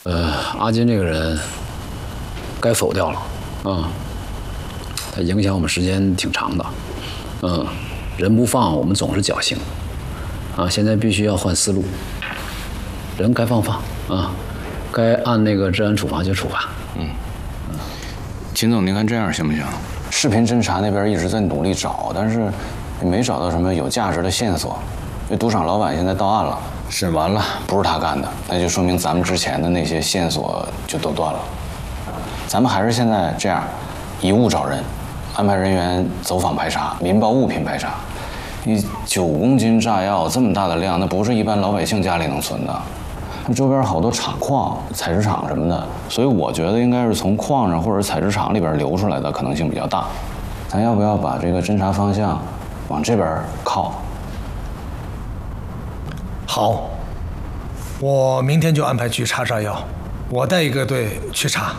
阿金这个人该否掉了啊，他影响我们时间挺长的，人不放，我们总是侥幸啊，现在必须要换思路，人该放啊，该按那个治安处罚就处罚。 秦总，您看这样行不行？视频侦查那边一直在努力找，但是也没找到什么有价值的线索。这赌场老板现在到案了，审完了，不是他干的，那就说明咱们之前的那些线索就都断了。咱们还是现在这样，以物找人，安排人员走访排查，民爆物品排查。你9公斤炸药这么大的量，那不是一般老百姓家里能存的。那周边好多厂矿、采石场什么的，所以我觉得应该是从矿上或者采石场里边流出来的可能性比较大。咱要不要把这个侦查方向往这边靠？ 好，我明天就安排去查炸药，我带一个队去查。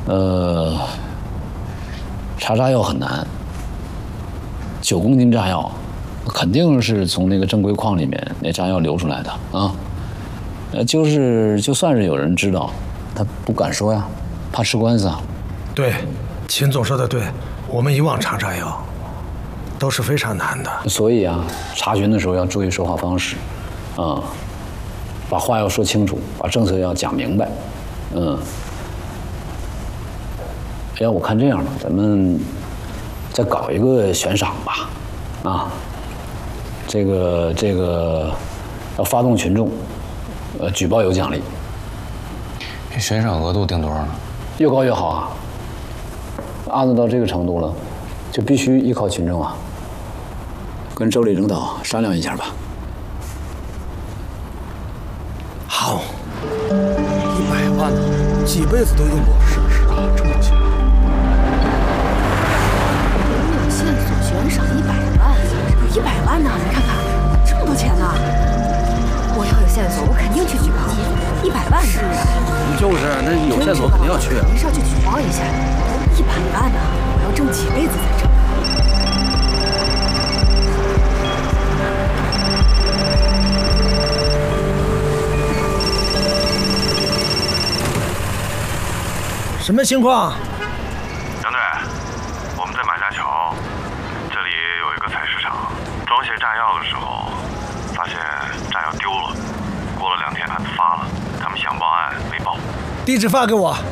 查炸药很难，9公斤炸药，肯定是从那个正规矿里面那炸药流出来的啊。就算是有人知道，他不敢说呀，怕吃官司啊。 对，秦总说的对，我们以往查炸药都是非常难的。 所以啊，查询的时候要注意说话方式，把话要说清楚，把政策要讲明白，哎呀，我看这样吧，咱们再搞一个悬赏吧，这个要发动群众，举报有奖励。 悬赏额度定多少呢？ 越高越好啊！案子到这个程度了，就必须依靠群众啊。跟州里领导商量一下吧。 好，100万呢，几辈子都用不。是啊，这么多钱。 有线索悬赏100万，有100万呢，你看看，这么多钱呢。我要有线索，我肯定去举报。100万呢？ 就是，那有线索肯定要去啊。 没事就举报一下。100万呢，我要挣几辈子才挣。 什么情况？ 杨队，我们在马家桥，这里有一个采石场，装卸炸药的时候，发现炸药丢了。过了2天案子发了，他们想报案没报。 地址发给我。